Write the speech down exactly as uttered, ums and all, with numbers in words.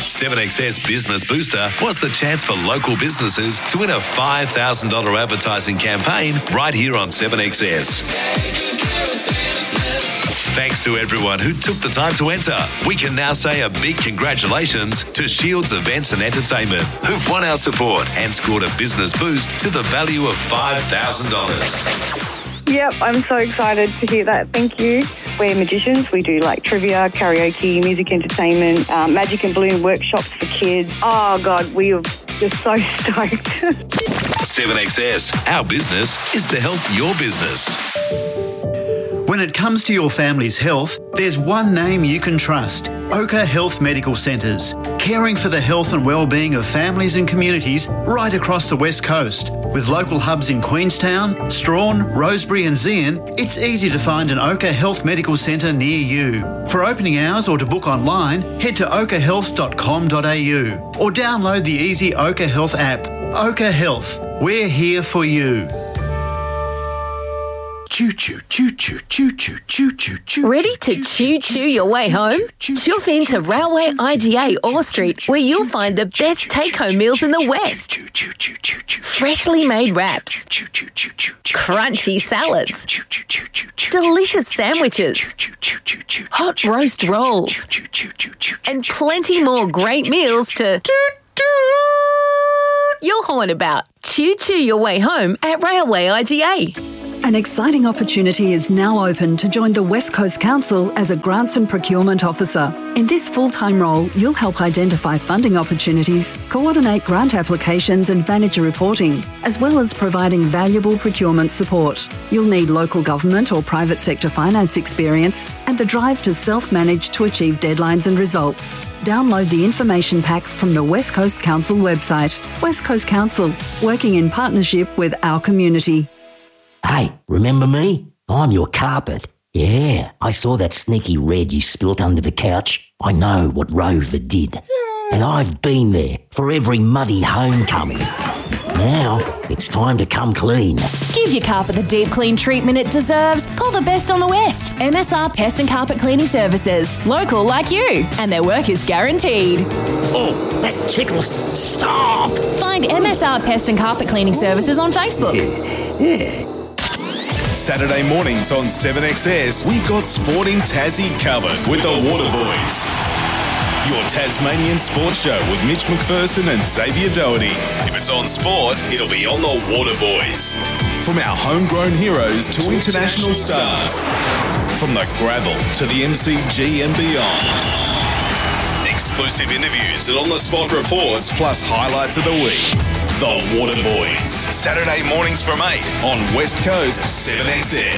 seven X S Business Booster was the chance for local businesses to win a five thousand dollars advertising campaign right here on seven X S. Thanks to everyone who took the time to enter. We can now say a big congratulations to Shields Events and Entertainment, who've won our support and scored a business boost to the value of five thousand dollars. Yep, I'm so excited to hear that. Thank you. We're magicians. We do like trivia, karaoke, music entertainment, um, magic and balloon workshops for kids. Oh, God, we are just so stoked. seven X S, our business is to help your business. When it comes to your family's health, there's one name you can trust: Oka Health Medical Centres, caring for the health and well-being of families and communities right across the West Coast. With local hubs in Queenstown, Strawn, Rosebery and Zeehan, it's easy to find an Oka Health Medical Centre near you. For opening hours or to book online, head to oka health dot com dot a u or download the easy Oka Health app. Oka Health, we're here for you. Choo choo choo choo choo choo choo choo choo. Ready to choo choo your way home? Chuff into Railway I G A Orr Street, where you'll find the best take-home meals in the West. Freshly made wraps, crunchy salads, delicious sandwiches, hot roast rolls, and plenty more great meals to you'll horn about. Choo choo your way home at Railway I G A. An exciting opportunity is now open to join the West Coast Council as a Grants and Procurement Officer. In this full-time role, you'll help identify funding opportunities, coordinate grant applications and manager reporting, as well as providing valuable procurement support. You'll need local government or private sector finance experience and the drive to self-manage to achieve deadlines and results. Download the information pack from the West Coast Council website. West Coast Council, working in partnership with our community. Hey, remember me? I'm your carpet. Yeah, I saw that sneaky red you spilt under the couch. I know what Rover did. And I've been there for every muddy homecoming. Now, it's time to come clean. Give your carpet the deep clean treatment it deserves. Call the best on the West. M S R Pest and Carpet Cleaning Services. Local like you. And their work is guaranteed. Oh, that tickles. Stop! Find M S R Pest and Carpet Cleaning Services on Facebook. Yeah. Saturday mornings on seven X S, we've got Sporting Tassie covered with the Water Boys. Your Tasmanian sports show with Mitch McPherson and Xavier Doherty. If it's on sport, it'll be on the Water Boys. From our homegrown heroes to, to international, international stars. stars. From the gravel to the M C G and beyond. Exclusive interviews and on-the-spot reports, plus highlights of the week. The Water Boys. Saturday mornings from eight on West Coast seven X S.